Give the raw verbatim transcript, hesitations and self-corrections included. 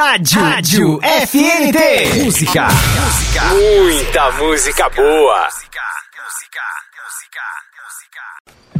Rádio, Rádio F N T. Música. Música. Muita música boa. Música, música, música, música.